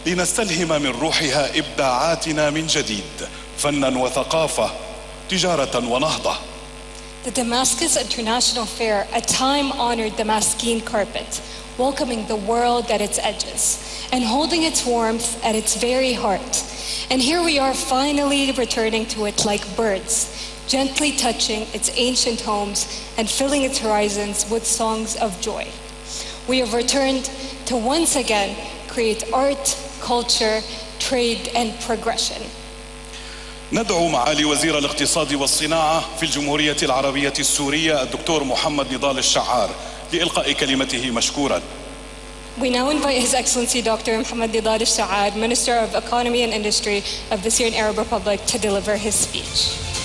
لنستلهم من روحها إبداعاتنا من جديد، فنا وثقافة، تجارة ونهضة. The Damascus International Fair, a time-honored Damascene carpet, welcoming the world at its edges and holding its warmth at its very heart. And here we are finally returning to it like birds, gently touching its ancient homes and filling its horizons with songs of joy. We have returned to once again create art, culture, trade, and progression. ندعو معالي وزير الاقتصاد والصناعة في الجمهورية العربية السورية الدكتور محمد نضال الشعار لإلقاء كلمته مشكورا. We now invite His Excellency Dr. Mohammed Nidal al-Saad, Minister of Economy and Industry of the Syrian Arab Republic, to deliver his speech.